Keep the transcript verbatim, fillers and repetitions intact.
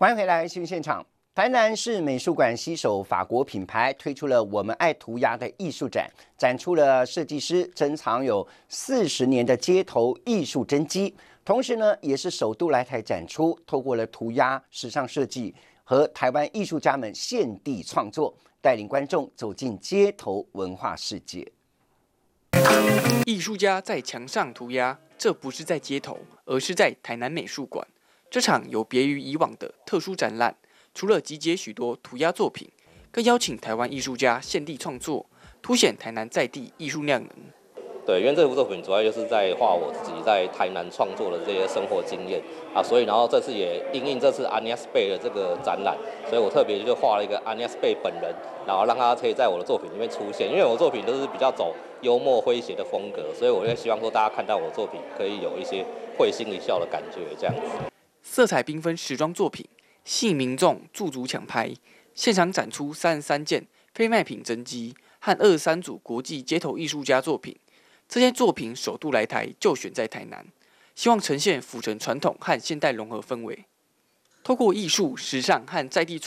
欢迎回来新闻现场。台南市美术馆携手法国品牌推出了"我们爱涂鸦"的艺术展，展出了设计师珍藏有四十年的街头艺术真迹，同时呢，也是首度来台展出，透过了涂鸦、时尚设计和台湾艺术家们现地创作，带领观众走进街头文化世界。 艺术家在墙上涂鸦，这不是在街头，而是在台南美术馆。这场有别于以往的特殊展览，除了集结许多涂鸦作品，更邀请台湾艺术家现地创作，凸显台南在地艺术量能。 对，因为这幅作品主要就是在画我自己在台南创作的这些生活经验啊，所以然后这次也因应这次阿尼亚斯贝的这个展览，所以我特别就画了一个阿尼亚斯贝本人，然后让他可以在我的作品里面出现。因为我的作品都是比较走幽默诙谐的风格，所以我也希望说大家看到我的作品可以有一些会心一笑的感觉，这样子。 色彩缤纷时装作品吸引民众驻足抢拍，现场展出三十三件非卖品真迹和二十三组国际街头艺术家作品。这些作品首度来台就选在台南，希望呈现府城传统和现代融合氛围，透过艺术、时尚和在地